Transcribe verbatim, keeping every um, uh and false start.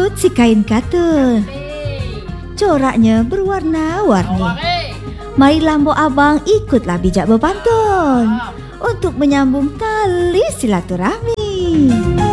rambut si kain katun. Coraknya berwarna-warni. Marilah Mbok Abang ikutlah bijak berpantun untuk menyambung tali silaturahmi.